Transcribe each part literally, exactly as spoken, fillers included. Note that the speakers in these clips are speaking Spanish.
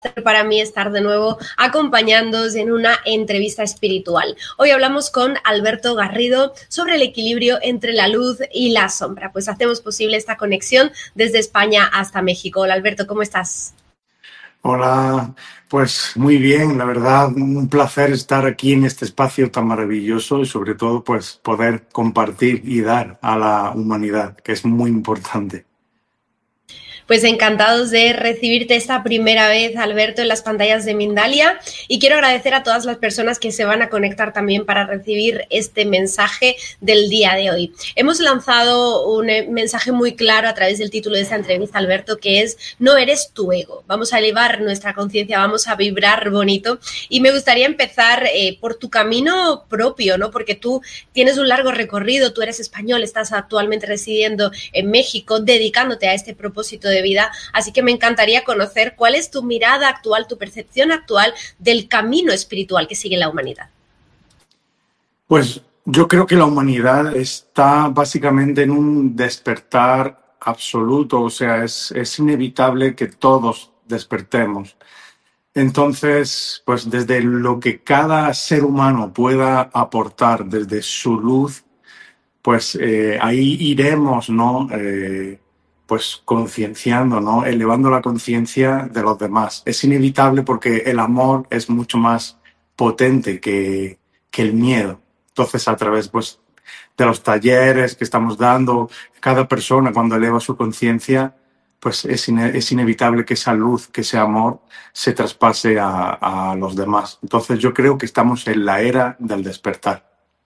Para mí estar de nuevo acompañándoos en una entrevista espiritual. Hoy hablamos con Alberto Garrido sobre el equilibrio entre la luz y la sombra. Pues hacemos posible esta conexión desde España hasta México. Hola Alberto, ¿cómo estás? Hola, pues muy bien, la verdad, un placer estar aquí en este espacio tan maravilloso y sobre todo pues poder compartir y dar a la humanidad, que es muy importante. Pues encantados de recibirte esta primera vez, Alberto, en las pantallas de Mindalia, y quiero agradecer a todas las personas que se van a conectar también para recibir este mensaje del día de hoy. Hemos lanzado un mensaje muy claro a través del título de esta entrevista, Alberto, que es "No eres tu ego". Vamos a elevar nuestra conciencia, vamos a vibrar bonito, y me gustaría empezar eh, por tu camino propio, ¿no? Porque tú tienes un largo recorrido, tú eres español, estás actualmente residiendo en México, dedicándote a este propósito de vida, así que me encantaría conocer cuál es tu mirada actual, tu percepción actual del camino espiritual que sigue la humanidad. Pues yo creo que la humanidad está básicamente en un despertar absoluto, o sea, es, es inevitable que todos despertemos. Entonces, pues desde lo que cada ser humano pueda aportar desde su luz, pues eh, ahí iremos, ¿no? Eh, pues concienciando, ¿no? Elevando la conciencia de los demás. Es inevitable porque el amor es mucho más potente que, que el miedo. Entonces, a través, pues, de los talleres que estamos dando, cada persona cuando eleva su conciencia, pues es, ine- es inevitable que esa luz, que ese amor se traspase a, a los demás. Entonces, yo creo que estamos en la era del despertar.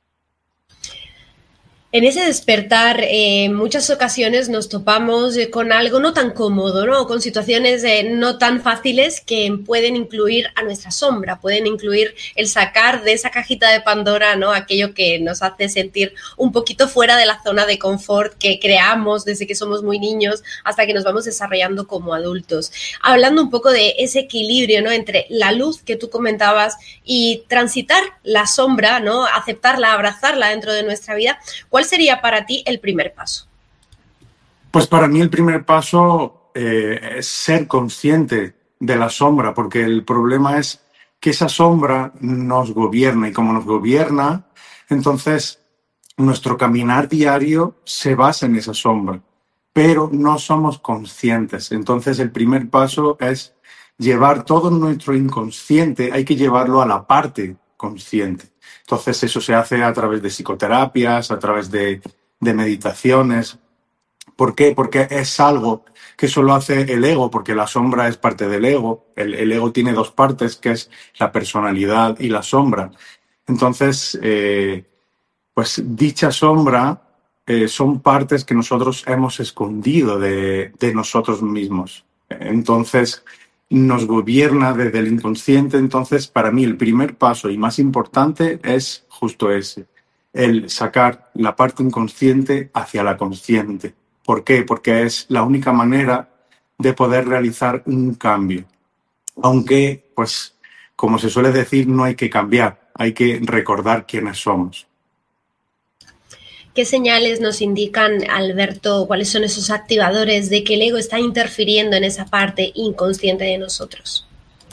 En ese despertar, eh, en muchas ocasiones nos topamos eh, con algo no tan cómodo, ¿no? Con situaciones eh, no tan fáciles que pueden incluir a nuestra sombra, pueden incluir el sacar de esa cajita de Pandora, ¿no? Aquello que nos hace sentir un poquito fuera de la zona de confort que creamos desde que somos muy niños hasta que nos vamos desarrollando como adultos. Hablando un poco de ese equilibrio, ¿no? Entre la luz que tú comentabas y transitar la sombra, ¿no? Aceptarla, abrazarla dentro de nuestra vida. ¿Cuál sería para ti el primer paso? Pues para mí el primer paso eh, es ser consciente de la sombra, porque el problema es que esa sombra nos gobierna y como nos gobierna, entonces nuestro caminar diario se basa en esa sombra, pero no somos conscientes. Entonces el primer paso es llevar todo nuestro inconsciente, hay que llevarlo a la parte consciente. Entonces eso se hace a través de psicoterapias, a través de, de meditaciones. ¿Por qué? Porque es algo que solo hace el ego, porque la sombra es parte del ego. El, el ego tiene dos partes, que es la personalidad y la sombra. Entonces, eh, pues dicha sombra eh, son partes que nosotros hemos escondido de, de nosotros mismos. Entonces, nos gobierna desde el inconsciente. Entonces, para mí, el primer paso y más importante es justo ese, el sacar la parte inconsciente hacia la consciente. ¿Por qué? Porque es la única manera de poder realizar un cambio. Aunque, pues, como se suele decir, no hay que cambiar, hay que recordar quiénes somos. ¿Qué señales nos indican, Alberto, cuáles son esos activadores de que el ego está interfiriendo en esa parte inconsciente de nosotros?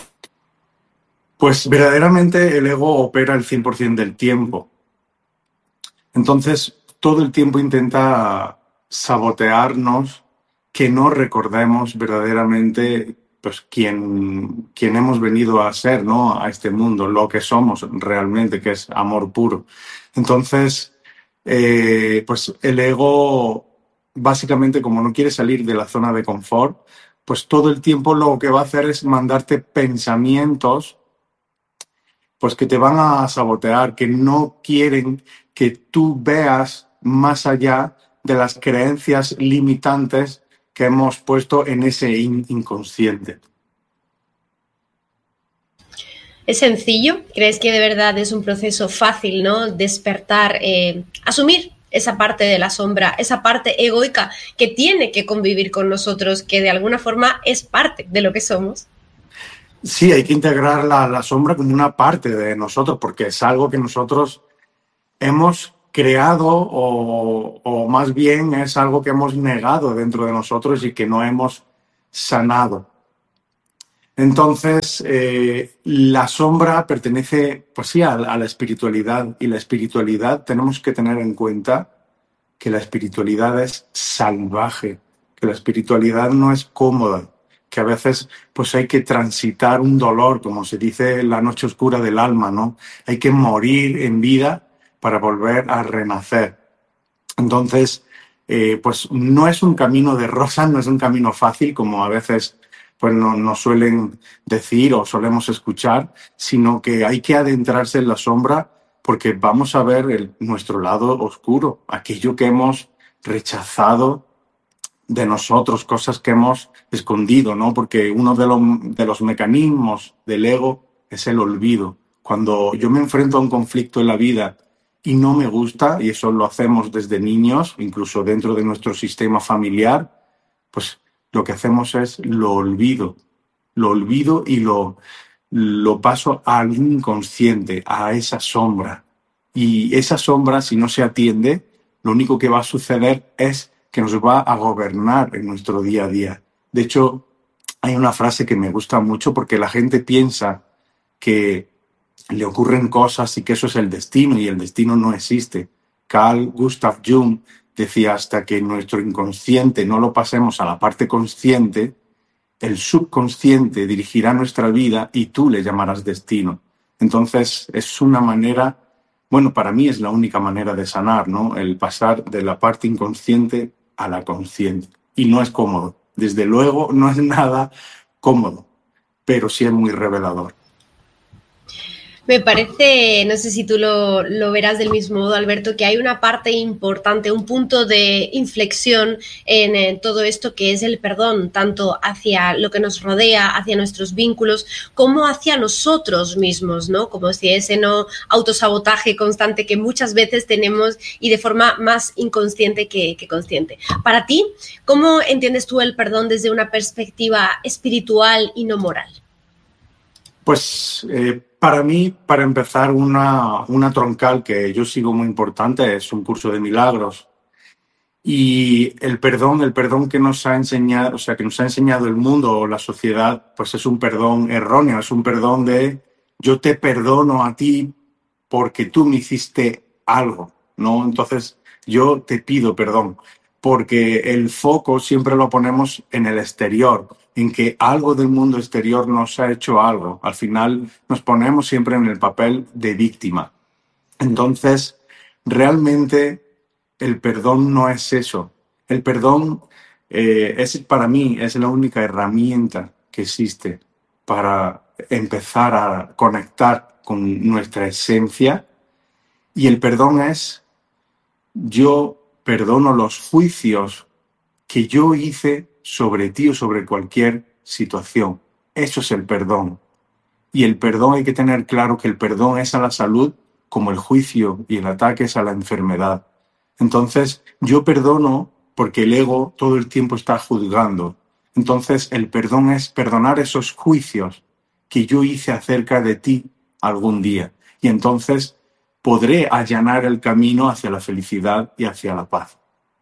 Pues verdaderamente el ego opera el cien por ciento del tiempo. Entonces, todo el tiempo intenta sabotearnos, que no recordemos verdaderamente pues quién, quién hemos venido a ser, ¿no? A este mundo, lo que somos realmente, que es amor puro. Entonces, eh, pues el ego, básicamente, como no quiere salir de la zona de confort, pues todo el tiempo lo que va a hacer es mandarte pensamientos pues que te van a sabotear, que no quieren que tú veas más allá de las creencias limitantes que hemos puesto en ese in- inconsciente. ¿Es sencillo? ¿Crees que de verdad es un proceso fácil, ¿no? Despertar, eh, asumir esa parte de la sombra, esa parte egoica que tiene que convivir con nosotros, que de alguna forma es parte de lo que somos? Sí, hay que integrar la, la sombra como una parte de nosotros, porque es algo que nosotros hemos creado o, o más bien es algo que hemos negado dentro de nosotros y que no hemos sanado. Entonces, eh, la sombra pertenece, pues sí, a, a la espiritualidad, y la espiritualidad tenemos que tener en cuenta que la espiritualidad es salvaje, que la espiritualidad no es cómoda, que a veces pues hay que transitar un dolor, como se dice, la noche oscura del alma, ¿no? Hay que morir en vida para volver a renacer. Entonces, eh, pues no es un camino de rosas, no es un camino fácil, como a veces pues no, nos suelen decir o solemos escuchar, sino que hay que adentrarse en la sombra porque vamos a ver el, nuestro lado oscuro, aquello que hemos rechazado de nosotros, cosas que hemos escondido, ¿no? Porque uno de, lo, de los mecanismos del ego es el olvido. Cuando yo me enfrento a un conflicto en la vida y no me gusta, y eso lo hacemos desde niños, incluso dentro de nuestro sistema familiar, pues lo que hacemos es lo olvido, lo olvido y lo, lo paso al inconsciente, a esa sombra. Y esa sombra, si no se atiende, lo único que va a suceder es que nos va a gobernar en nuestro día a día. De hecho, hay una frase que me gusta mucho porque la gente piensa que le ocurren cosas y que eso es el destino, y el destino no existe. Carl Gustav Jung decía, hasta que nuestro inconsciente no lo pasemos a la parte consciente, el subconsciente dirigirá nuestra vida y tú le llamarás destino. Entonces es una manera, bueno, para mí es la única manera de sanar, ¿no? El pasar de la parte inconsciente a la consciente. Y no es cómodo. Desde luego no es nada cómodo, pero sí es muy revelador. Me parece, no sé si tú lo, lo verás del mismo modo, Alberto, que hay una parte importante, un punto de inflexión en, en todo esto que es el perdón, tanto hacia lo que nos rodea, hacia nuestros vínculos, como hacia nosotros mismos, ¿no? Como si ese no autosabotaje constante que muchas veces tenemos y de forma más inconsciente que, que consciente. Para ti, ¿cómo entiendes tú el perdón desde una perspectiva espiritual y no moral? Pues eh, para mí, para empezar, una, una troncal que yo sigo muy importante es un curso de milagros. Y el perdón, el perdón que nos ha enseñado, o sea, que nos ha enseñado el mundo o la sociedad, pues es un perdón erróneo, es un perdón de yo te perdono a ti porque tú me hiciste algo, ¿no? Entonces yo te pido perdón, porque el foco siempre lo ponemos en el exterior, en que algo del mundo exterior nos ha hecho algo. Al final nos ponemos siempre en el papel de víctima. Entonces, realmente el perdón no es eso. El perdón eh, es, para mí, es la única herramienta que existe para empezar a conectar con nuestra esencia. Y el perdón es, yo perdono los juicios que yo hice sobre ti o sobre cualquier situación. Eso es el perdón. Y el perdón, hay que tener claro que el perdón es a la salud como el juicio y el ataque es a la enfermedad. Entonces, yo perdono porque el ego todo el tiempo está juzgando. Entonces, el perdón es perdonar esos juicios que yo hice acerca de ti algún día. Y entonces podré allanar el camino hacia la felicidad y hacia la paz.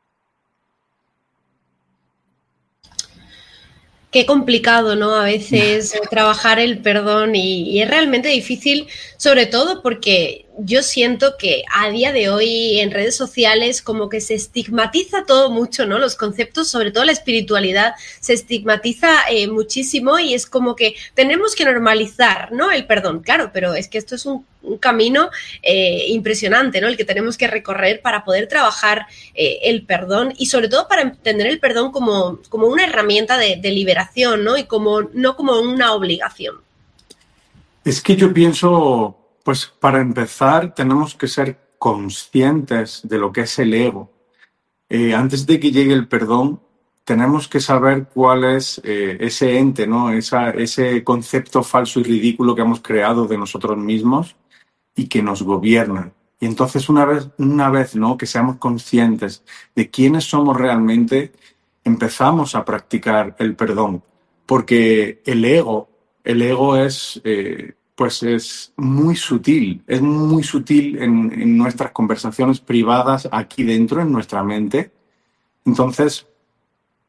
Qué complicado, ¿no? A veces trabajar el perdón y, y es realmente difícil, sobre todo porque yo siento que a día de hoy en redes sociales como que se estigmatiza todo mucho, ¿no? Los conceptos, sobre todo la espiritualidad, se estigmatiza eh, muchísimo y es como que tenemos que normalizar, ¿no? El perdón, claro, pero es que esto es un, un camino eh, impresionante, ¿no? El que tenemos que recorrer para poder trabajar eh, el perdón y sobre todo para entender el perdón como, como una herramienta de, de liberación, ¿no? Y como, no como una obligación. Es que yo pienso, pues para empezar tenemos que ser conscientes de lo que es el ego. Eh, antes de que llegue el perdón, tenemos que saber cuál es eh, ese ente, ¿no? Esa, ese concepto falso y ridículo que hemos creado de nosotros mismos y que nos gobierna. Y entonces una vez, una vez, ¿no? que seamos conscientes de quiénes somos realmente, empezamos a practicar el perdón. Porque el ego, el ego es, eh, pues es muy sutil, es muy sutil en, en nuestras conversaciones privadas aquí dentro, en nuestra mente. Entonces,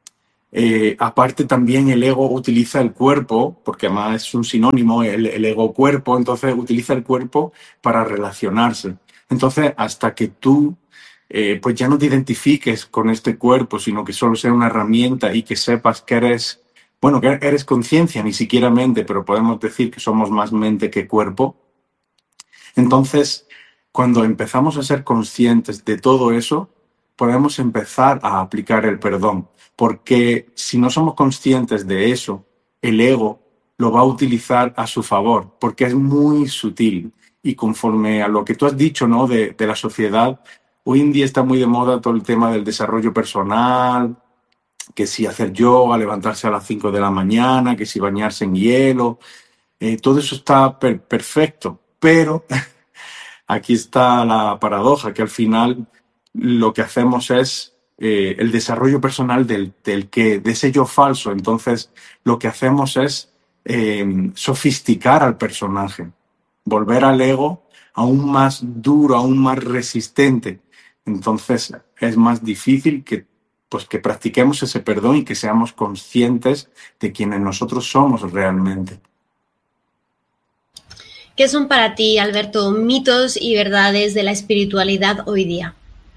Eh, aparte también el ego utiliza el cuerpo, porque además es un sinónimo, el, el ego-cuerpo, entonces utiliza el cuerpo para relacionarse. Entonces, hasta que tú eh, pues ya no te identifiques con este cuerpo, sino que solo sea una herramienta y que sepas que eres, bueno, que eres conciencia, ni siquiera mente, pero podemos decir que somos más mente que cuerpo. Entonces, cuando empezamos a ser conscientes de todo eso, podemos empezar a aplicar el perdón, porque si no somos conscientes de eso, el ego lo va a utilizar a su favor, porque es muy sutil. Y conforme a lo que tú has dicho, ¿no? de, de la sociedad, hoy en día está muy de moda todo el tema del desarrollo personal, que si hacer yoga, levantarse a las cinco de la mañana, que si bañarse en hielo, eh, todo eso está per- perfecto, pero aquí está la paradoja, que al final lo que hacemos es eh, el desarrollo personal del, del que, de ese yo falso. Entonces, lo que hacemos es eh, sofisticar al personaje, volver al ego aún más duro, aún más resistente. Entonces, es más difícil que, pues, que practiquemos ese perdón y que seamos conscientes de quienes nosotros somos realmente. ¿Qué son para ti, Alberto, mitos y verdades de la espiritualidad hoy día?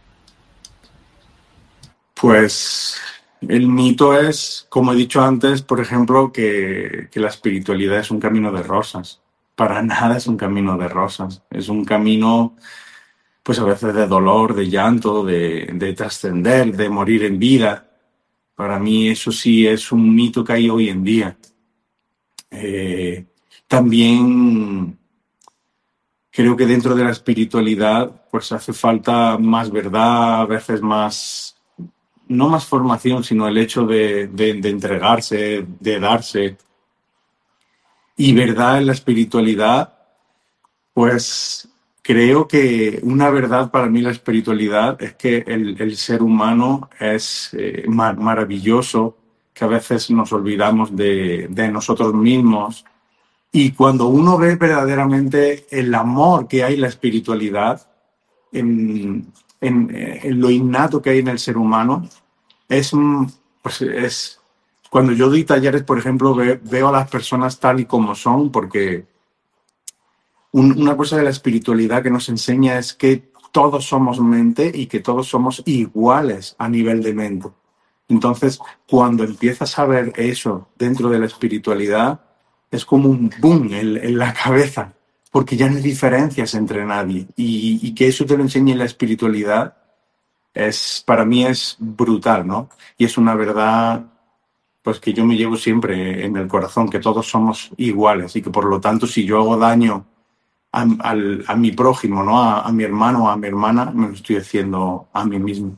Pues el mito es, como he dicho antes, por ejemplo, que, que la espiritualidad es un camino de rosas. Para nada es un camino de rosas. Es un camino, pues a veces de dolor, de llanto, de, de trascender, de morir en vida. Para mí eso sí es un mito que hay hoy en día. Eh, También creo que dentro de la espiritualidad pues hace falta más verdad, a veces más, no más formación, sino el hecho de, de, de entregarse, de darse. Y verdad en la espiritualidad, pues creo que una verdad para mí la espiritualidad es que el, el ser humano es eh, mar- maravilloso, que a veces nos olvidamos de, de nosotros mismos. Y cuando uno ve verdaderamente el amor que hay en la espiritualidad, en, en, eh, en lo innato que hay en el ser humano, es, mm, pues es cuando yo doy talleres, por ejemplo, ve- veo a las personas tal y como son, porque un- una cosa de la espiritualidad que nos enseña es que todos somos mente y que todos somos iguales a nivel de mente. Entonces, cuando empiezas a ver eso dentro de la espiritualidad, es como un boom en, en la cabeza, porque ya no hay diferencias entre nadie. Y, y que eso te lo enseñe la espiritualidad, es, para mí es brutal, ¿no? Y es una verdad pues que yo me llevo siempre en el corazón, que todos somos iguales y que por lo tanto si yo hago daño a, al- a mi prójimo, ¿no? A, a mi hermano o a mi hermana, me lo estoy haciendo a mí mismo.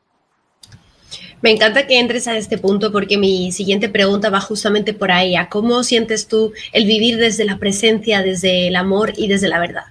Me encanta que entres a este punto porque mi siguiente pregunta va justamente por ahí, a cómo sientes tú el vivir desde la presencia, desde el amor y desde la verdad.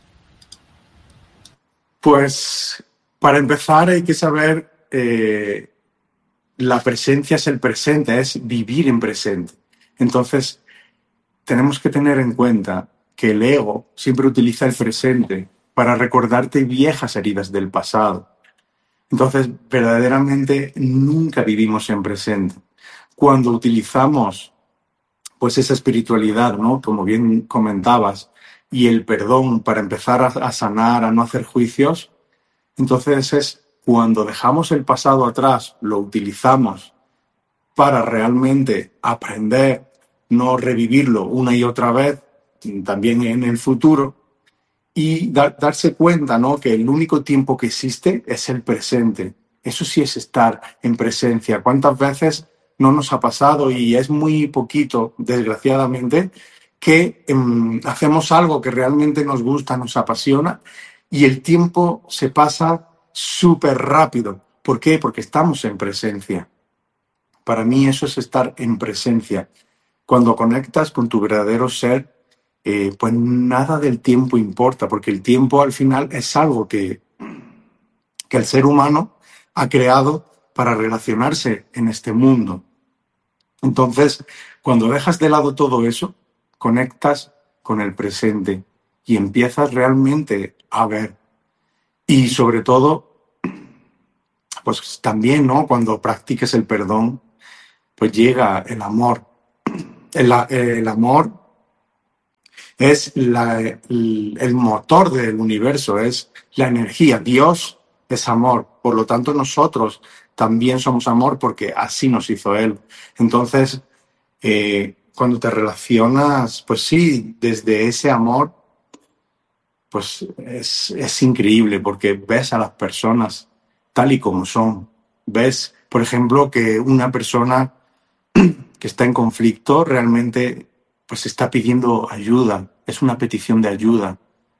Pues para empezar hay que saber, eh, la presencia es el presente, es vivir en presente. Entonces tenemos que tener en cuenta que el ego siempre utiliza el presente para recordarte viejas heridas del pasado. Entonces, verdaderamente nunca vivimos en presente. Cuando utilizamos pues esa espiritualidad, ¿no? Como bien comentabas, y el perdón para empezar a, a sanar, a no hacer juicios, entonces es cuando dejamos el pasado atrás, lo utilizamos para realmente aprender, no revivirlo una y otra vez, también en el futuro, y dar, darse cuenta, ¿no? Que el único tiempo que existe es el presente. Eso sí es estar en presencia. ¿Cuántas veces no nos ha pasado, y es muy poquito, desgraciadamente, que em, hacemos algo que realmente nos gusta, nos apasiona, y el tiempo se pasa súper rápido? ¿Por qué? Porque estamos en presencia. Para mí eso es estar en presencia. Cuando conectas con tu verdadero ser, eh, pues nada del tiempo importa, porque el tiempo al final es algo que, que el ser humano ha creado para relacionarse en este mundo. Entonces, cuando dejas de lado todo eso, conectas con el presente y empiezas realmente a ver. Y sobre todo, pues también, ¿no? Cuando practiques el perdón, pues llega el amor. El, el amor es la, el, el motor del universo, es la energía. Dios es amor, por lo tanto nosotros también somos amor porque así nos hizo Él. Entonces, eh, cuando te relacionas, pues sí, desde ese amor, pues es, es increíble porque ves a las personas tal y como son. Ves, por ejemplo, que una persona que está en conflicto realmente pues está pidiendo ayuda, es una petición de ayuda.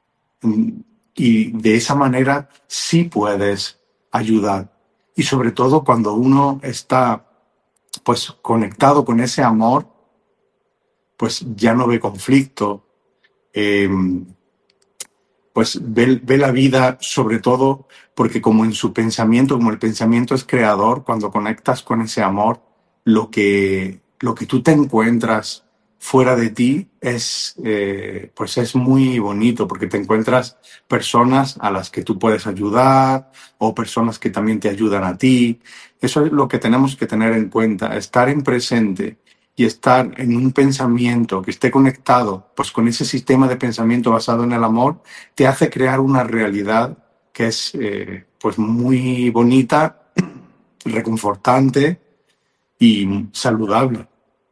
Y de esa manera sí puedes ayudar. Y sobre todo cuando uno está pues conectado con ese amor, pues ya no ve conflicto, eh, pues ve, ve la vida sobre todo porque como en su pensamiento, como el pensamiento es creador, cuando conectas con ese amor, lo que, lo que tú te encuentras fuera de ti es, eh, pues es muy bonito porque te encuentras personas a las que tú puedes ayudar o personas que también te ayudan a ti. Eso es lo que tenemos que tener en cuenta, estar en presente y estar en un pensamiento que esté conectado pues con ese sistema de pensamiento basado en el amor, te hace crear una realidad que es eh, pues muy bonita, reconfortante y saludable.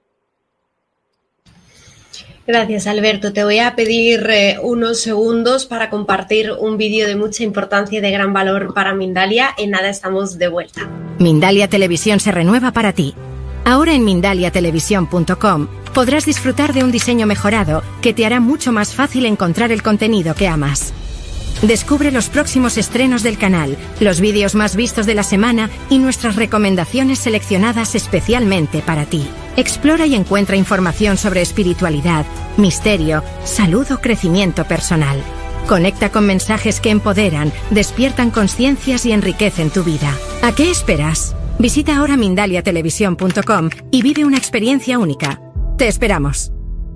Gracias, Alberto. Te voy a pedir eh, unos segundos para compartir un vídeo de mucha importancia y de gran valor para Mindalia. En nada estamos de vuelta. Mindalia Televisión se renueva para ti. Ahora en mindalia televisión punto com podrás disfrutar de un diseño mejorado que te hará mucho más fácil encontrar el contenido que amas. Descubre los próximos estrenos del canal, los vídeos más vistos de la semana y nuestras recomendaciones seleccionadas especialmente para ti. Explora y encuentra información sobre espiritualidad, misterio, salud o crecimiento personal. Conecta con mensajes que empoderan, despiertan conciencias y enriquecen tu vida. ¿A qué esperas? Visita ahora mindalia televisión punto com y vive una experiencia única. Te esperamos.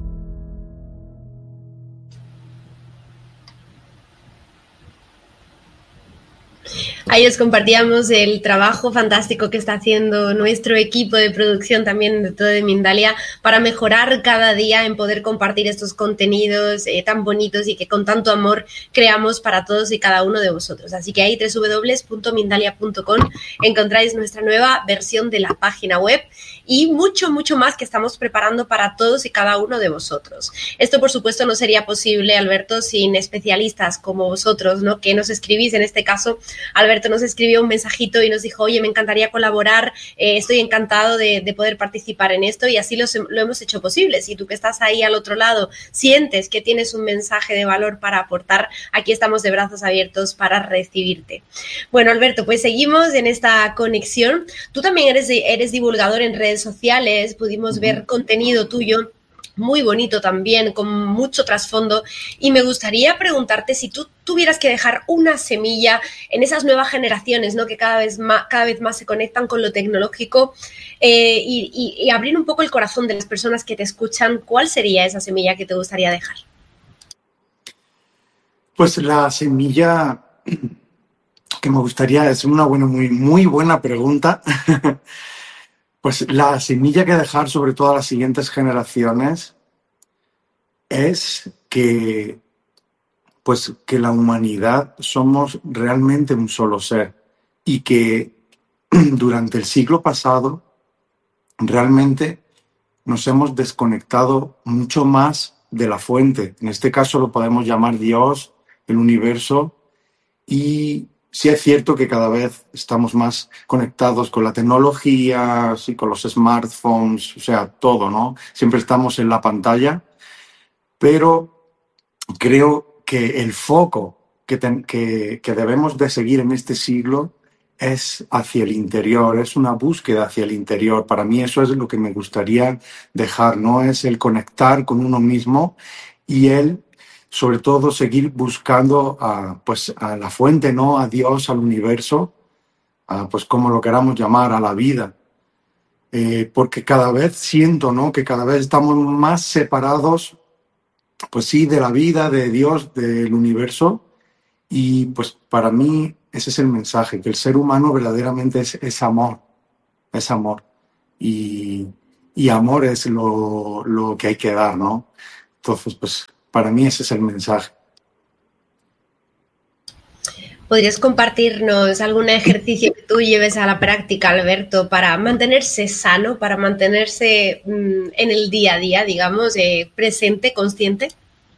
Ahí os compartíamos el trabajo fantástico que está haciendo nuestro equipo de producción también de todo de Mindalia para mejorar cada día en poder compartir estos contenidos eh, tan bonitos y que con tanto amor creamos para todos y cada uno de vosotros. Así que ahí doble u doble u doble u punto mindalia punto com encontráis nuestra nueva versión de la página web y mucho, mucho más que estamos preparando para todos y cada uno de vosotros. Esto, por supuesto, no sería posible, Alberto, sin especialistas como vosotros, ¿no? Que nos escribís. En este caso, Alberto nos escribió un mensajito y nos dijo, oye, me encantaría colaborar, eh, estoy encantado de, de poder participar en esto y así lo, lo hemos hecho posible. Si tú que estás ahí al otro lado sientes que tienes un mensaje de valor para aportar, aquí estamos de brazos abiertos para recibirte. Bueno, Alberto, pues seguimos en esta conexión. Tú también eres, eres divulgador en redes sociales, pudimos ver contenido tuyo muy bonito también, con mucho trasfondo, y me gustaría preguntarte si tú tuvieras que dejar una semilla en esas nuevas generaciones, ¿no? Que cada vez más, cada vez más se conectan con lo tecnológico eh, y, y, y abrir un poco el corazón de las personas que te escuchan, ¿cuál sería esa semilla que te gustaría dejar? Pues la semilla que me gustaría, es una buena, muy, muy buena pregunta. Pues la semilla que dejar sobre todo a las siguientes generaciones es que, pues, que la humanidad somos realmente un solo ser y que durante el siglo pasado realmente nos hemos desconectado mucho más de la fuente. En este caso lo podemos llamar Dios, el universo, y sí es cierto que cada vez estamos más conectados con la tecnología, sí, con los smartphones, o sea, todo, ¿no? Siempre estamos en la pantalla, pero creo que el foco que, ten, que, que debemos de seguir en este siglo es hacia el interior, es una búsqueda hacia el interior. Para mí eso es lo que me gustaría dejar, ¿no? Es el conectar con uno mismo y el sobre todo seguir buscando a, pues, a la fuente, ¿no? A Dios, al universo, a, pues como lo queramos llamar, a la vida. Eh, porque cada vez siento, ¿no? Que cada vez estamos más separados, pues sí, de la vida, de Dios, del universo. Y pues para mí ese es el mensaje, que el ser humano verdaderamente es, es amor, es amor. y, y amor es lo, lo que hay que dar, ¿no? Entonces, pues para mí ese es el mensaje. ¿Podrías compartirnos algún ejercicio que tú lleves a la práctica, Alberto, para mantenerse sano, para mantenerse mmm, en el día a día, digamos, eh, presente, consciente?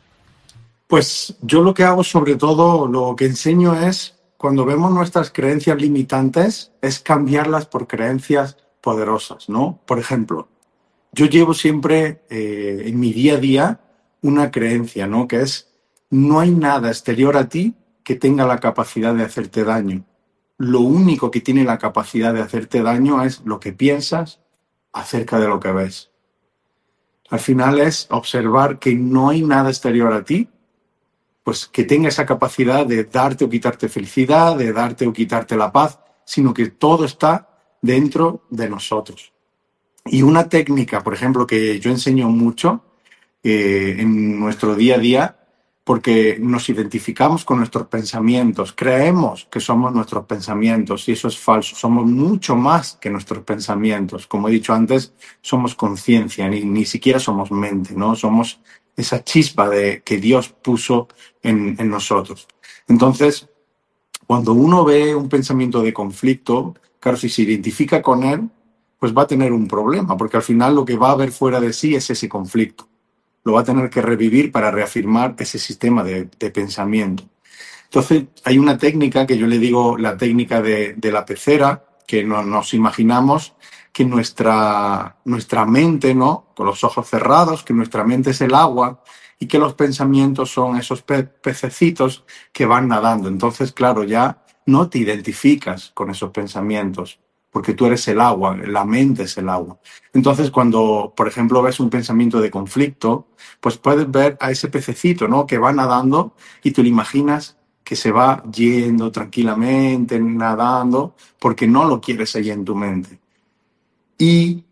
Pues yo lo que hago, sobre todo, lo que enseño es, cuando vemos nuestras creencias limitantes, es cambiarlas por creencias poderosas, ¿no? Por ejemplo, yo llevo siempre eh, en mi día a día una creencia, ¿no? Que es, no hay nada exterior a ti que tenga la capacidad de hacerte daño. Lo único que tiene la capacidad de hacerte daño es lo que piensas acerca de lo que ves. Al final es observar que no hay nada exterior a ti, pues que tenga esa capacidad de darte o quitarte felicidad, de darte o quitarte la paz, sino que todo está dentro de nosotros. Y una técnica, por ejemplo, que yo enseño mucho eh, en nuestro día a día, porque nos identificamos con nuestros pensamientos, creemos que somos nuestros pensamientos y eso es falso, somos mucho más que nuestros pensamientos. Como he dicho antes, somos conciencia, ni, ni siquiera somos mente, ¿no? Somos esa chispa de, que Dios puso en, en nosotros. Entonces, cuando uno ve un pensamiento de conflicto, claro, si se identifica con él, pues va a tener un problema, porque al final lo que va a haber fuera de sí es ese conflicto. Lo va a tener que revivir para reafirmar ese sistema de, de pensamiento. Entonces, hay una técnica que yo le digo la técnica de, de la pecera, que no, nos imaginamos que nuestra, nuestra mente, ¿no? Con los ojos cerrados, que nuestra mente es el agua y que los pensamientos son esos pe- pececitos que van nadando. Entonces, claro, ya no te identificas con esos pensamientos, porque tú eres el agua, la mente es el agua. Entonces, cuando, por ejemplo, ves un pensamiento de conflicto, pues puedes ver a ese pececito, ¿no? Que va nadando y tú le imaginas que se va yendo tranquilamente, nadando, porque no lo quieres ahí en tu mente. Y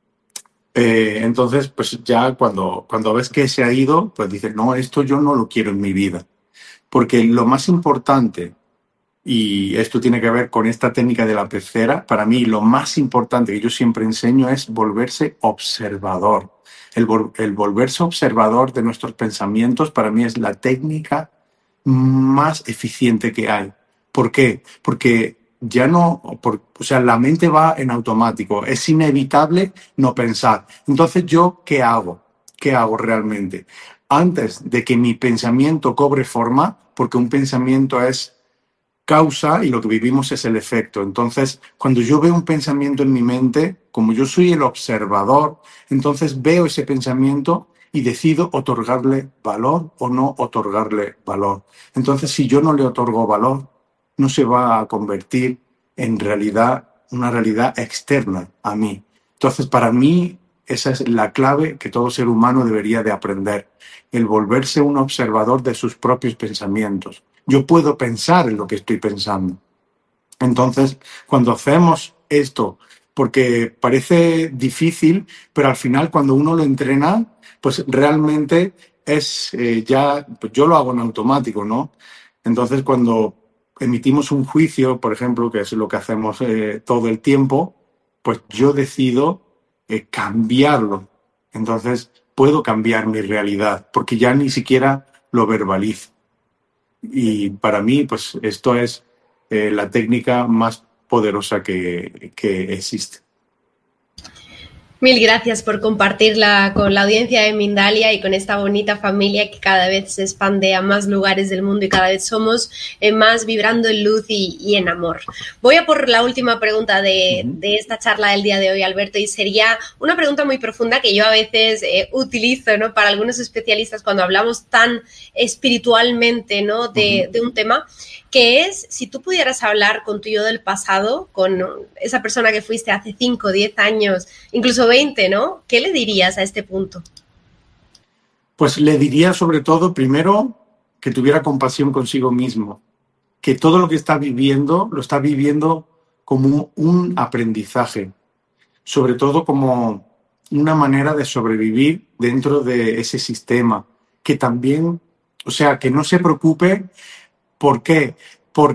eh, entonces, pues ya cuando, cuando ves que se ha ido, pues dices, no, esto yo no lo quiero en mi vida. Porque lo más importante, y esto tiene que ver con esta técnica de la pecera, para mí lo más importante que yo siempre enseño es volverse observador. El, vol- el volverse observador de nuestros pensamientos para mí es la técnica más eficiente que hay. ¿Por qué? Porque ya no, por, o sea, la mente va en automático, es inevitable no pensar. Entonces, ¿yo qué hago? ¿Qué hago realmente? Antes de que mi pensamiento cobre forma, porque un pensamiento es causa y lo que vivimos es el efecto. Entonces, cuando yo veo un pensamiento en mi mente, como yo soy el observador, entonces veo ese pensamiento y decido otorgarle valor o no otorgarle valor. Entonces, si yo no le otorgo valor, no se va a convertir en realidad, una realidad externa a mí. Entonces, para mí, esa es la clave que todo ser humano debería de aprender, el volverse un observador de sus propios pensamientos. Yo puedo pensar en lo que estoy pensando. Entonces, cuando hacemos esto, porque parece difícil, pero al final cuando uno lo entrena, pues realmente es eh, ya, pues yo lo hago en automático, ¿no? Entonces, cuando emitimos un juicio, por ejemplo, que es lo que hacemos eh, todo el tiempo, pues yo decido eh, cambiarlo. Entonces, puedo cambiar mi realidad, porque ya ni siquiera lo verbalizo. Y para mí, pues esto es eh, la técnica más poderosa que, que existe. Mil gracias por compartirla con la audiencia de Mindalia y con esta bonita familia que cada vez se expande a más lugares del mundo y cada vez somos eh, más vibrando en luz y, y en amor. Voy a por la última pregunta de, de esta charla del día de hoy, Alberto, y sería una pregunta muy profunda que yo a veces eh, utilizo, ¿no? Para algunos especialistas cuando hablamos tan espiritualmente, ¿no? de, de un tema, que es, si tú pudieras hablar con tu yo del pasado, con esa persona que fuiste hace cinco, diez años, incluso veinte, ¿no? ¿Qué le dirías a este punto? Pues le diría sobre todo, primero, que tuviera compasión consigo mismo, que todo lo que está viviendo, lo está viviendo como un aprendizaje, sobre todo como una manera de sobrevivir dentro de ese sistema, que también, o sea, que no se preocupe. ¿Por qué?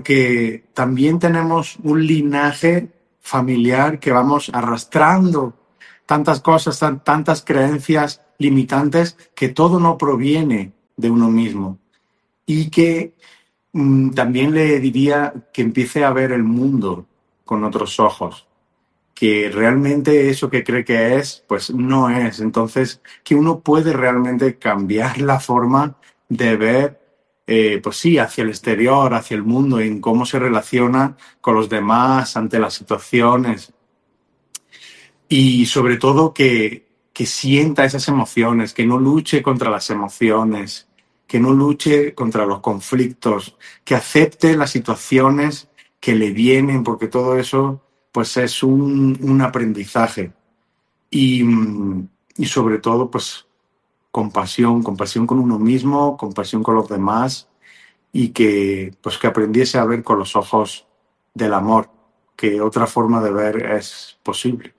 Porque también tenemos un linaje familiar que vamos arrastrando tantas cosas, tan, tantas creencias limitantes, que todo no proviene de uno mismo. Y que mmm, también le diría que empiece a ver el mundo con otros ojos, que realmente eso que cree que es, pues no es. Entonces, que uno puede realmente cambiar la forma de ver, eh, pues sí, hacia el exterior, hacia el mundo, en cómo se relaciona con los demás ante las situaciones. Y sobre todo que, que sienta esas emociones, que no luche contra las emociones, que no luche contra los conflictos, que acepte las situaciones que le vienen, porque todo eso pues es un, un aprendizaje. Y, y sobre todo, pues compasión, compasión con uno mismo, compasión con los demás, y que, pues, que aprendiese a ver con los ojos del amor, que otra forma de ver es posible.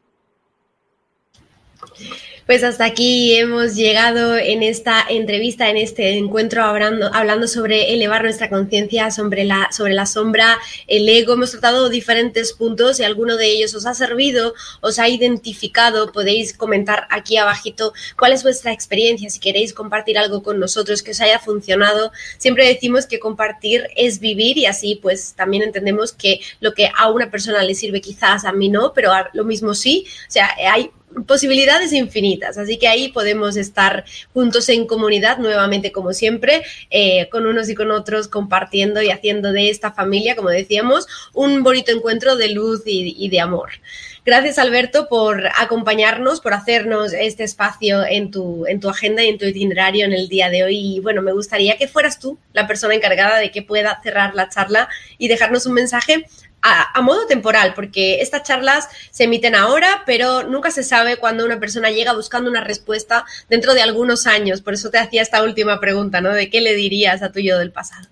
Pues hasta aquí hemos llegado en esta entrevista, en este encuentro, hablando, hablando sobre elevar nuestra conciencia, sobre la, sobre la sombra, el ego. Hemos tratado diferentes puntos. Si alguno de ellos os ha servido, os ha identificado, podéis comentar aquí abajito cuál es vuestra experiencia. Si queréis compartir algo con nosotros que os haya funcionado, siempre decimos que compartir es vivir, y así pues también entendemos que lo que a una persona le sirve quizás a mí no, pero a lo mismo sí. O sea, hay posibilidades infinitas, así que ahí podemos estar juntos en comunidad nuevamente, como siempre, eh, con unos y con otros, compartiendo y haciendo de esta familia, como decíamos, un bonito encuentro de luz y, y de amor. Gracias, Alberto, por acompañarnos, por hacernos este espacio en tu, en tu agenda y en tu itinerario en el día de hoy. Y bueno, me gustaría que fueras tú la persona encargada de que pueda cerrar la charla y dejarnos un mensaje A, a modo temporal, porque estas charlas se emiten ahora, pero nunca se sabe cuándo una persona llega buscando una respuesta dentro de algunos años. Por eso te hacía esta última pregunta, ¿no? ¿De qué le dirías a tu yo del pasado?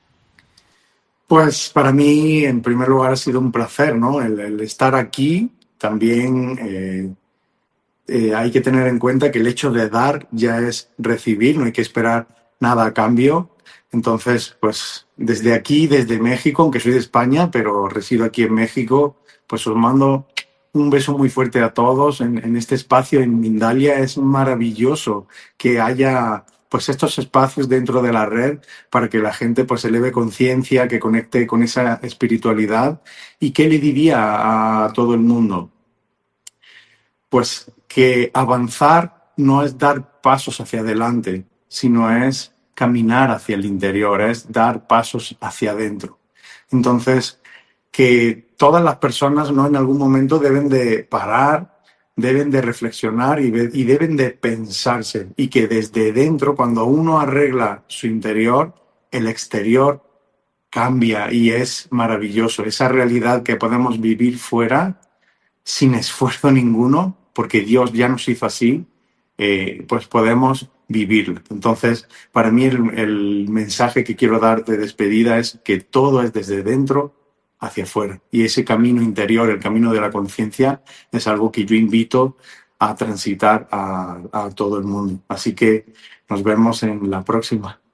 Pues para mí, en primer lugar, ha sido un placer, ¿no? El, el estar aquí. También eh, eh, hay que tener en cuenta que el hecho de dar ya es recibir, no hay que esperar nada a cambio. Entonces, pues desde aquí, desde México, aunque soy de España, pero resido aquí en México, pues os mando un beso muy fuerte a todos en, en este espacio en Mindalia. Es maravilloso que haya pues estos espacios dentro de la red para que la gente pues eleve conciencia, que conecte con esa espiritualidad. ¿Y qué le diría a todo el mundo? Pues que avanzar no es dar pasos hacia adelante, sino es caminar hacia el interior, es dar pasos hacia adentro. Entonces, que todas las personas, ¿no?, en algún momento deben de parar, deben de reflexionar y, y deben de pensarse, y que desde dentro, cuando uno arregla su interior, el exterior cambia y es maravilloso. Esa realidad que podemos vivir fuera sin esfuerzo ninguno, porque Dios ya nos hizo así, eh, pues podemos vivirlo. Entonces, para mí el, el mensaje que quiero dar de despedida es que todo es desde dentro hacia afuera. Y ese camino interior, el camino de la conciencia, es algo que yo invito a transitar a, a todo el mundo. Así que nos vemos en la próxima.